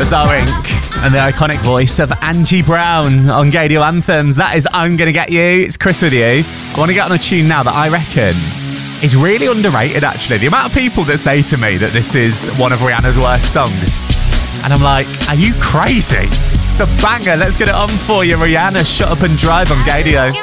Bizarre Inc. and the iconic voice of Angie Brown on Gadio Anthems. That is I'm Gonna Get You. It's Chris with you. I want to get on a tune now that I reckon is really underrated, actually. The amount of people that say to me that this is one of Rihanna's worst songs, and I'm like, are you crazy? It's a banger. Let's get it on for you, Rihanna. Shut Up and Drive on Gadio.